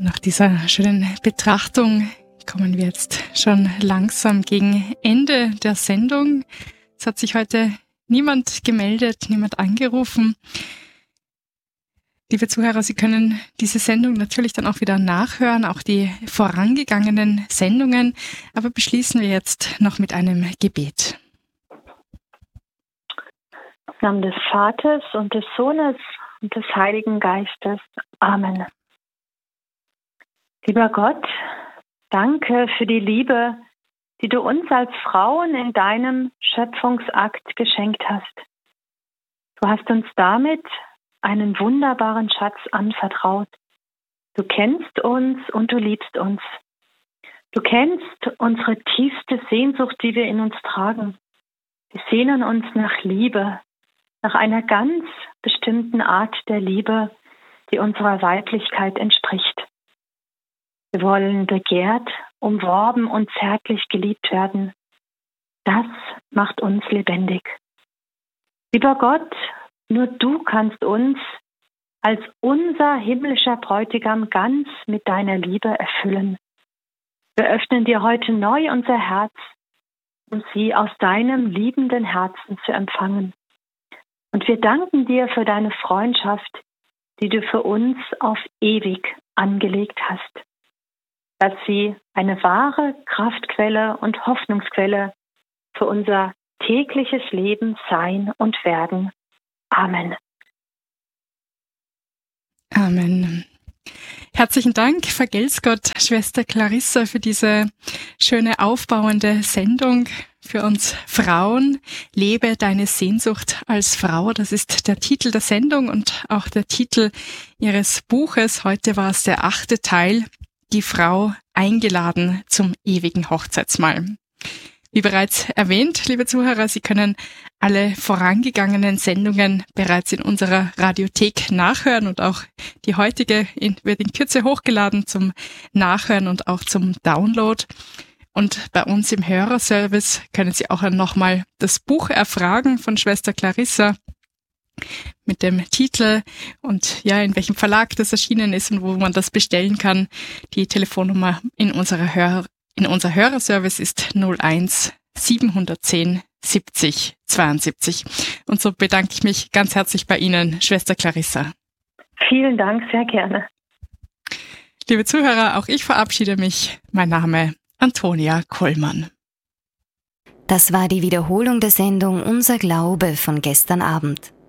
Nach dieser schönen Betrachtung kommen wir jetzt schon langsam gegen Ende der Sendung. Es hat sich heute niemand gemeldet, niemand angerufen. Liebe Zuhörer, Sie können diese Sendung natürlich dann auch wieder nachhören, auch die vorangegangenen Sendungen. Aber beschließen wir jetzt noch mit einem Gebet. Im Namen des Vaters und des Sohnes und des Heiligen Geistes. Amen. Lieber Gott, danke für die Liebe, die du uns als Frauen in deinem Schöpfungsakt geschenkt hast. Du hast uns damit einen wunderbaren Schatz anvertraut. Du kennst uns und du liebst uns. Du kennst unsere tiefste Sehnsucht, die wir in uns tragen. Wir sehnen uns nach Liebe, nach einer ganz bestimmten Art der Liebe, die unserer Weiblichkeit entspricht. Wir wollen begehrt, umworben und zärtlich geliebt werden. Das macht uns lebendig. Lieber Gott, nur du kannst uns als unser himmlischer Bräutigam ganz mit deiner Liebe erfüllen. Wir öffnen dir heute neu unser Herz, um sie aus deinem liebenden Herzen zu empfangen. Und wir danken dir für deine Freundschaft, die du für uns auf ewig angelegt hast. Dass sie eine wahre Kraftquelle und Hoffnungsquelle für unser tägliches Leben sein und werden. Amen. Amen. Herzlichen Dank, vergelt's Gott, Schwester Clarissa, für diese schöne aufbauende Sendung für uns Frauen. Lebe deine Sehnsucht als Frau. Das ist der Titel der Sendung und auch der Titel Ihres Buches. Heute war es der 8. Teil. Die Frau eingeladen zum ewigen Hochzeitsmahl. Wie bereits erwähnt, liebe Zuhörer, Sie können alle vorangegangenen Sendungen bereits in unserer Radiothek nachhören und auch die heutige wird in Kürze hochgeladen zum Nachhören und auch zum Download. Und bei uns im Hörerservice können Sie auch nochmal das Buch erfragen von Schwester Clarissa mit dem Titel und ja, in welchem Verlag das erschienen ist und wo man das bestellen kann. Die Telefonnummer in unser Hörerservice ist 01 710 70 72. Und so bedanke ich mich ganz herzlich bei Ihnen, Schwester Clarissa. Vielen Dank, sehr gerne. Liebe Zuhörer, auch ich verabschiede mich. Mein Name Antonia Kollmann. Das war die Wiederholung der Sendung Unser Glaube von gestern Abend.